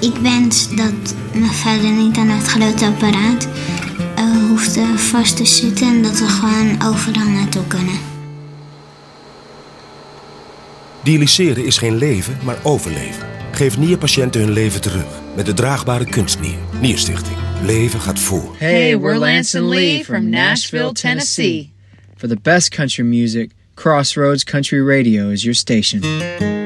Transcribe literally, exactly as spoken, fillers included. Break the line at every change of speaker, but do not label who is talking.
Ik wens dat mijn vader niet aan het grote apparaat uh, hoeft uh, vast te zitten en dat we gewoon overal naartoe kunnen.
Dialyseren is geen leven, maar overleven. Geef nierpatiënten hun leven terug met de draagbare kunstnier. Nierstichting. Leven gaat voor.
Hey, we're Lance and Lee from Nashville, Tennessee.
For the best country music, Crossroads Country Radio is your station.